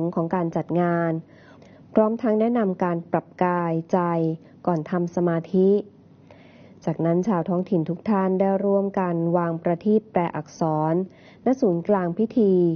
ค์ของการจัดงานพร้อมทั้งแนะนำการปรับกายใจก่อนทำสมาธิจากนั้นชาวท้องถิ่นทุกท่านได้ร่วมกันวางประทีปแปลอักษรณศูนย์กลางพิธี